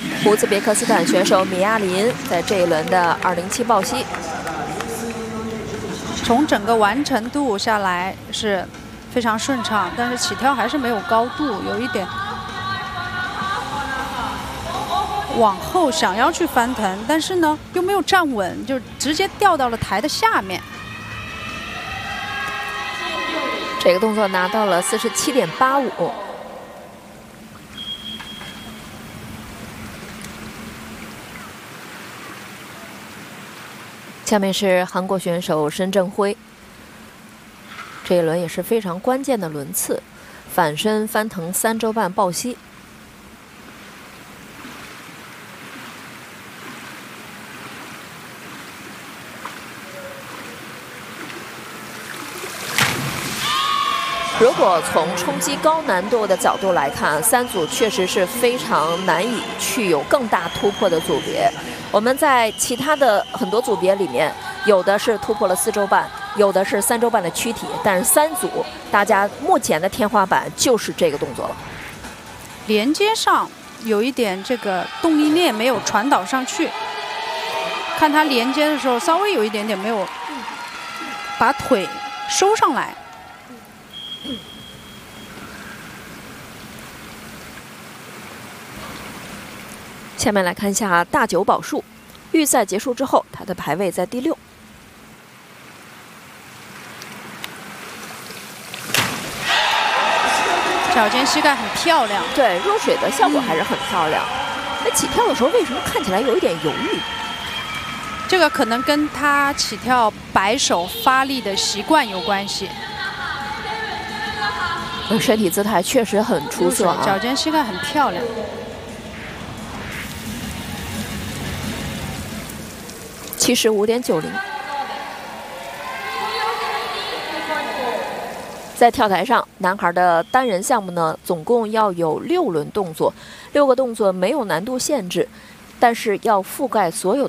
乌兹别克斯坦选手米亚林在这一轮的207抱膝， 从整个完成度下来是非常顺畅，但是起跳还是没有高度，有一点往后想要去翻腾，但是呢又没有站稳，就直接掉到了台的下面。 这个动作拿到了47.85。下面是韩国选手申正辉，这一轮也是非常关键的轮次，反身翻腾3周半抱膝。如果从冲击高难度的角度来看，3组确实是非常难以去有更大突破的组别。我们在其他的很多组别里面，有的是突破了4周半，有的是3周半的躯体，但是3组大家目前的天花板就是这个动作了。 连接上有一点这个动力链没有传导上去，看他连接的时候稍微有一点点没有把腿收上来。 下面来看一下大久保树，预赛结束之后，他的排位在第6。 脚尖膝盖很漂亮， 对，入水的效果还是很漂亮。那起跳的时候为什么看起来有一点犹豫？ 这个可能跟他起跳摆手发力的习惯有关系。 身体姿态确实很出色啊， 脚尖膝盖很漂亮。 75.90。在跳台上，男孩的单人项目呢，总共要有6轮动作，6个动作没有难度限制，但是要覆盖所有的